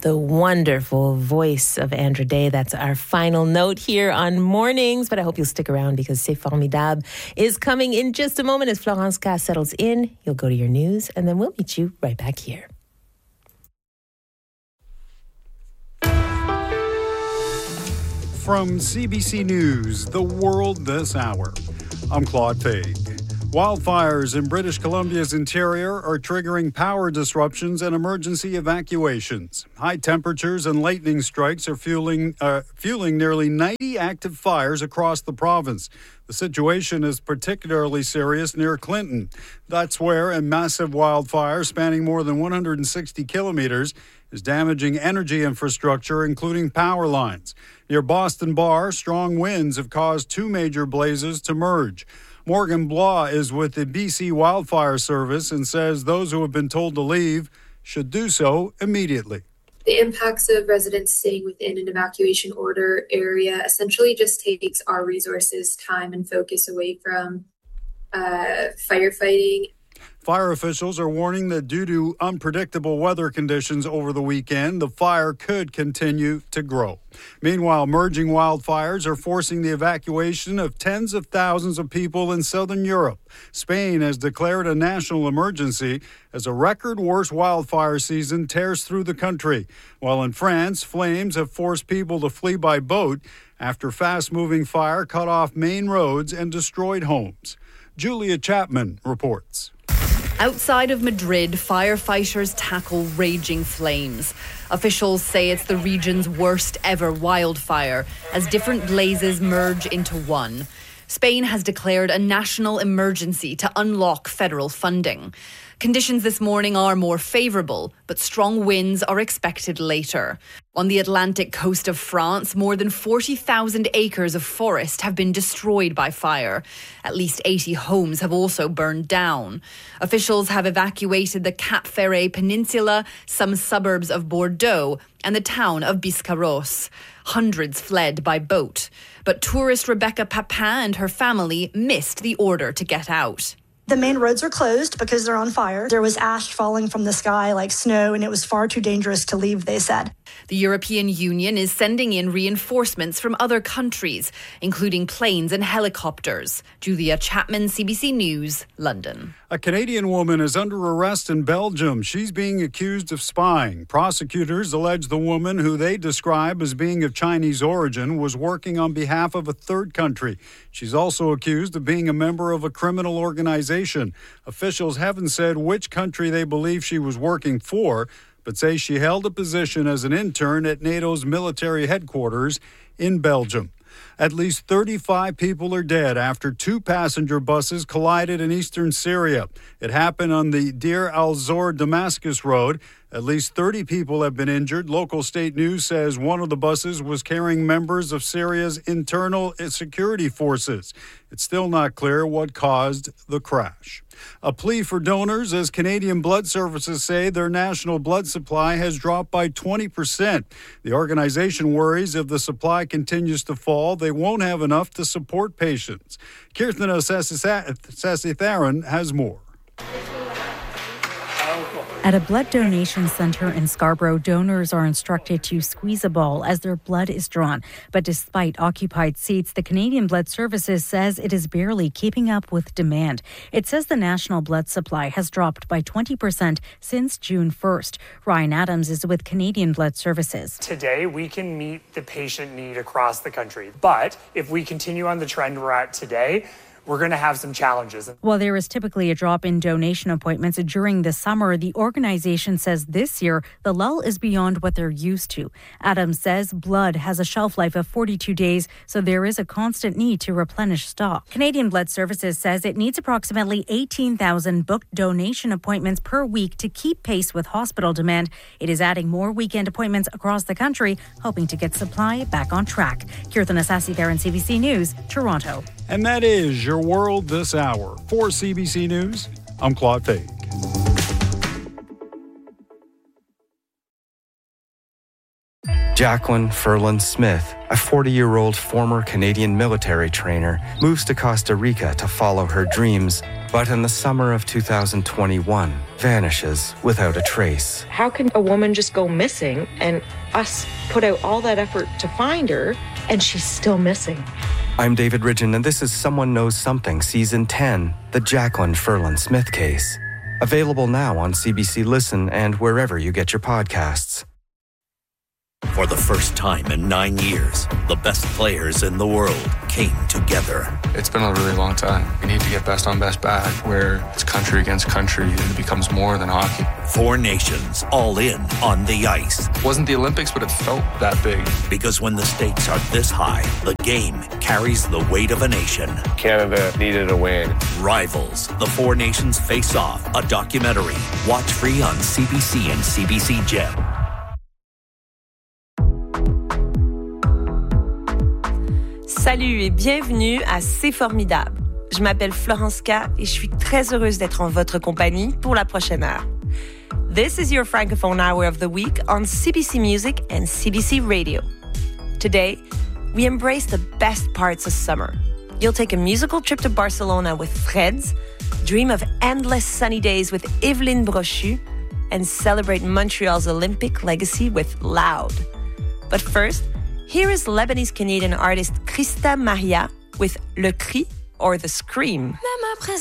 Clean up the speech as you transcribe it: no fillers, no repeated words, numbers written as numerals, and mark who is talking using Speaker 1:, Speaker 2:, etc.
Speaker 1: The wonderful voice of Andra Day. That's our final note here on Mornings, but I hope you'll stick around because C'est Formidable is coming in just a moment as Florence Cass settles in. You'll go to your news, and then we'll meet you right back here.
Speaker 2: From CBC News, The World This Hour, I'm Claude Faig. Wildfires in British Columbia's interior are triggering power disruptions and emergency evacuations. High temperatures and lightning strikes are fueling nearly 90 active fires across the province. The situation is particularly serious near Clinton. That's where a massive wildfire spanning more than 160 kilometers is damaging energy infrastructure, including power lines. Near Boston Bar, strong winds have caused two major blazes to merge. Morgan Blois is with the BC Wildfire Service and says those who have been told to leave should do so immediately.
Speaker 3: The impacts of residents staying within an evacuation order area essentially just takes our resources, time, and focus away from firefighting.
Speaker 2: Fire officials are warning that due to unpredictable weather conditions over the weekend, the fire could continue to grow. Meanwhile, merging wildfires are forcing the evacuation of tens of thousands of people in southern Europe. Spain has declared a national emergency as a record-worst wildfire season tears through the country. While in France, flames have forced people to flee by boat after fast-moving fire cut off main roads and destroyed homes. Julia Chapman reports.
Speaker 4: Outside of Madrid, firefighters tackle raging flames. Officials say it's the region's worst ever wildfire as different blazes merge into one. Spain has declared a national emergency to unlock federal funding. Conditions this morning are more favourable, but strong winds are expected later. On the Atlantic coast of France, more than 40,000 acres of forest have been destroyed by fire. At least 80 homes have also burned down. Officials have evacuated the Cap Ferret Peninsula, some suburbs of Bordeaux, and the town of Biscarrosse. Hundreds fled by boat. But tourist Rebecca Papin and her family missed the order to get out.
Speaker 5: The main roads are closed because they're on fire. There was ash falling from the sky like snow, and it was far too dangerous to leave, they said.
Speaker 4: The European Union is sending in reinforcements from other countries, including planes and helicopters. Julia Chapman, CBC News, London.
Speaker 2: A Canadian woman is under arrest in Belgium. She's being accused of spying. Prosecutors allege the woman, who they describe as being of Chinese origin, was working on behalf of a third country. She's also accused of being a member of a criminal organization. Officials haven't said which country they believe she was working for, but say she held a position as an intern at NATO's military headquarters in Belgium. At least 35 people are dead after two passenger buses collided in eastern Syria. It happened on the Deir al-Zor Damascus road. At least 30 people have been injured. Local state news says one of the buses was carrying members of Syria's internal security forces. It's still not clear what caused the crash. A plea for donors as Canadian Blood Services say their national blood supply has dropped by 20%. The organization worries if the supply continues to fall, they won't have enough to support patients. Kirthana Sasitharan has more.
Speaker 6: At a blood donation center in Scarborough, donors are instructed to squeeze a ball as their blood is drawn. But despite occupied seats, the Canadian Blood Services says it is barely keeping up with demand. It says the national blood supply has dropped by 20% since June 1st. Ryan Adams is with Canadian Blood Services.
Speaker 7: Today, we can meet the patient need across the country. But if we continue on the trend we're at today, we're going to have some challenges.
Speaker 6: While there is typically a drop in donation appointments during the summer, the organization says this year the lull is beyond what they're used to. Adams says blood has a shelf life of 42 days, so there is a constant need to replenish stock. Canadian Blood Services says it needs approximately 18,000 booked donation appointments per week to keep pace with hospital demand. It is adding more weekend appointments across the country, hoping to get supply back on track. Kirthana Sasitharan, CBC News, Toronto.
Speaker 2: And that is your world this hour. For CBC News, I'm Claude Faig.
Speaker 8: Jacqueline Ferland Smith, a 40-year-old former Canadian military trainer, moves to Costa Rica to follow her dreams, but in the summer of 2021, vanishes without a trace.
Speaker 9: How can a woman just go missing and us put out all that effort to find her and she's still missing?
Speaker 8: I'm David Ridgen, and this is Someone Knows Something, Season 10, the Jacqueline Ferland Smith case. Available now on CBC Listen and wherever you get your podcasts.
Speaker 10: For the first time in 9 years, the best players in the world came together.
Speaker 11: It's been a really long time. We need to get best on best back, where it's country against country and it becomes more than hockey.
Speaker 10: 4 nations all in on the ice.
Speaker 11: It wasn't the Olympics, but it felt that big.
Speaker 10: Because when the stakes are this high, the game carries the weight of a nation.
Speaker 12: Canada needed a win.
Speaker 10: Rivals, the 4 nations face off, a documentary. Watch free on CBC and CBC Gem.
Speaker 13: Salut et bienvenue à C'est formidable. Je m'appelle Florence K et je suis très heureuse d'être en votre compagnie pour la prochaine heure. This is your Francophone Hour of the Week on CBC Music and CBC Radio. Today, we embrace the best parts of summer. You'll take a musical trip to Barcelona with Freds, dream of endless sunny days with Evelyne Brochu, and celebrate Montreal's Olympic legacy with Loud. But first, here is Lebanese-Canadian artist Christa Maria with Le Cri or The Scream.
Speaker 14: Même après